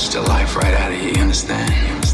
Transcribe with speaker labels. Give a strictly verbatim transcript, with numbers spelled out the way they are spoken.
Speaker 1: the life right out of you, you understand? You understand?